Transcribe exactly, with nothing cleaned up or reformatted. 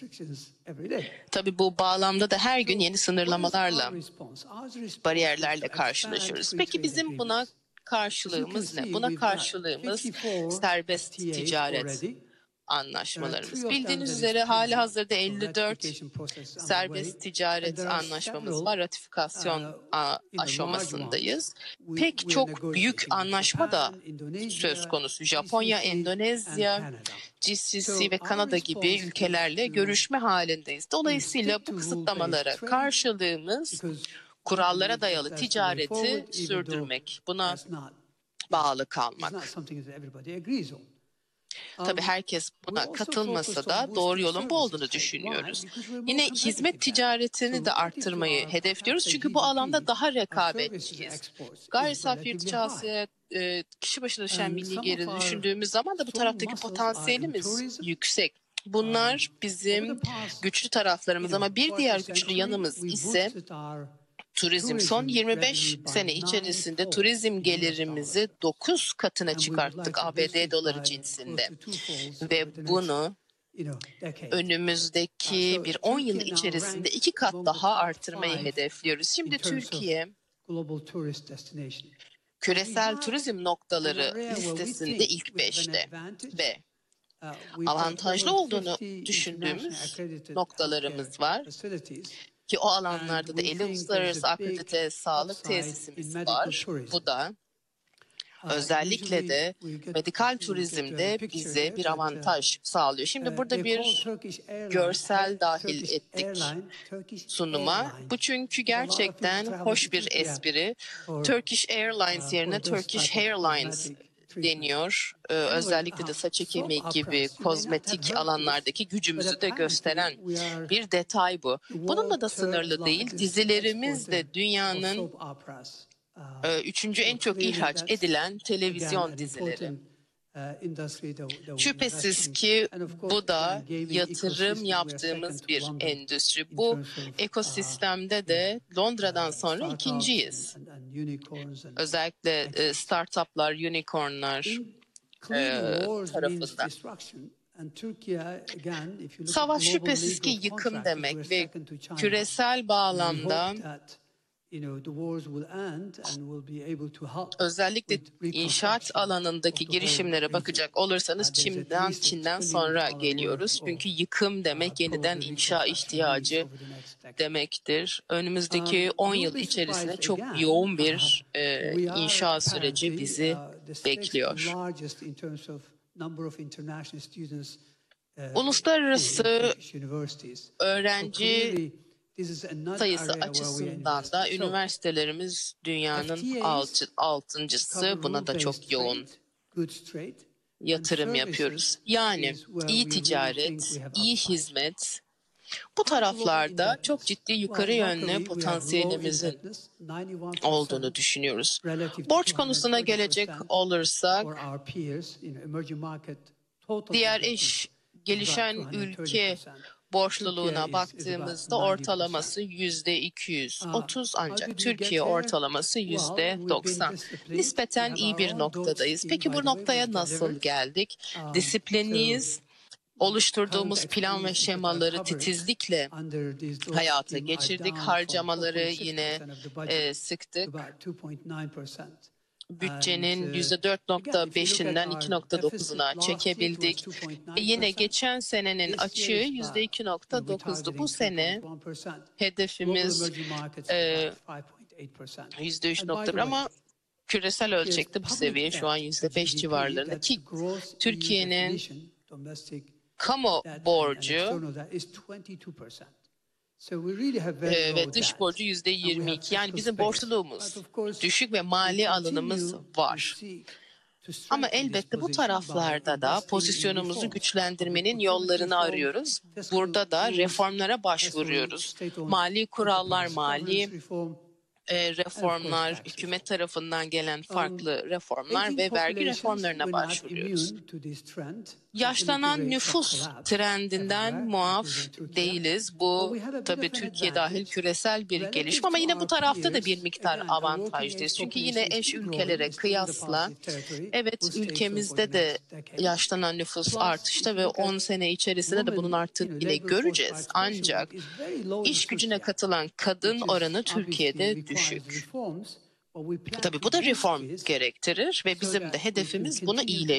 Tabii bu bağlamda da her gün yeni sınırlamalarla, bariyerlerle karşılaşıyoruz. Peki bizim buna karşılığımız ne? Buna karşılığımız serbest ticaret anlaşmalarımız. Bildiğiniz üzere hali hazırda elli dört serbest ticaret anlaşmamız var. Ratifikasyon aşamasındayız. Pek çok büyük anlaşma da söz konusu. Japonya, Endonezya, G C C ve Kanada gibi ülkelerle görüşme halindeyiz. Dolayısıyla bu kısıtlamalara karşılığımız kurallara dayalı ticareti sürdürmek, buna bağlı kalmak. Tabii herkes buna katılmasa da doğru yolun bu olduğunu düşünüyoruz. Yine hizmet ticaretini de arttırmayı hedefliyoruz çünkü bu alanda daha rekabetçiyiz. Gayri safi yurt içi hasıla, kişi başına düşen milli geliri düşündüğümüz zaman da bu taraftaki potansiyelimiz yüksek. Bunlar bizim güçlü taraflarımız ama bir diğer güçlü yanımız ise turizm. Son yirmi beş sene içerisinde turizm gelirimizi dokuz katına çıkarttık A B D doları cinsinde ve bunu önümüzdeki bir on yıl içerisinde iki kat daha artırmayı hedefliyoruz. Şimdi Türkiye küresel turizm noktaları listesinde ilk beşte ve avantajlı olduğunu düşündüğümüz noktalarımız var. Ki o alanlarda da elli uluslararası akredite sağlık tesisimiz var. Bu da özellikle de medikal turizmde bize bir avantaj sağlıyor. Şimdi burada bir görsel dahil ettik sunuma. Bu çünkü gerçekten hoş bir espri. Turkish Airlines yerine Turkish Hairlines deniyor. Ee, özellikle de saç ekimi gibi kozmetik alanlardaki gücümüzü de gösteren bir detay bu. Bununla da sınırlı değil. Dizilerimiz de dünyanın e, üçüncü en çok ihraç edilen televizyon dizileri. Şüphesiz ki bu da yatırım yaptığımız bir endüstri. Bu ekosistemde de Londra'dan sonra ikinciyiz. Özellikle e, startuplar, unicornlar e, tarafından. Savaş şüphesiz ki yıkım demek ve küresel bağlamda özellikle inşaat alanındaki girişimlere bakacak olursanız Çin'den Çin'den sonra geliyoruz. Çünkü yıkım demek yeniden inşa ihtiyacı demektir. Önümüzdeki on yıl içerisinde çok yoğun bir e, inşa süreci bizi bekliyor. Uluslararası öğrenci sayısı açısından da üniversitelerimiz dünyanın alt, altıncısı. Buna da çok yoğun yatırım yapıyoruz. Yani iyi ticaret, iyi hizmet, bu taraflarda çok ciddi yukarı yönlü potansiyelimizin olduğunu düşünüyoruz. Borç konusuna gelecek olursak, diğer eş gelişen ülke borçluluğuna baktığımızda ortalaması yüzde iki yüz otuz ancak Türkiye ortalaması yüzde doksan. Nispeten iyi bir noktadayız. Peki bu noktaya nasıl geldik? Disiplinliyiz. Oluşturduğumuz plan ve şemaları titizlikle hayata geçirdik. Harcamaları yine e, sıktık. Bütçenin yüzde dört nokta beşinden iki nokta dokuzuna çekebildik. Ve yine geçen senenin açığı yüzde iki nokta dokuzdu. Bu sene hedefimiz e, yüzde üç nokta bir ama küresel ölçekte bu seviye şu an yüzde beş civarlarında ki Türkiye'nin kamu borcu Ee, ve dış borcu yüzde yirmi iki. Yani bizim borçluluğumuz düşük ve mali alınımız var. Ama elbette bu taraflarda da pozisyonumuzu güçlendirmenin yollarını arıyoruz. Burada da reformlara başvuruyoruz. Mali kurallar, mali e, reformlar, hükümet tarafından gelen farklı reformlar ve vergi reformlarına başvuruyoruz. Yaşlanan nüfus trendinden muaf değiliz. Bu tabii Türkiye dahil küresel bir gelişme ama yine bu tarafta da bir miktar avantajlıyız. Çünkü yine eş ülkelere kıyasla evet ülkemizde de yaşlanan nüfus artışta ve on sene içerisinde de bunun arttığını yine göreceğiz. Ancak iş gücüne katılan kadın oranı Türkiye'de düşük. Tabii bu da reform gerektirir ve bizim de hedefimiz bunu iyileştirmek.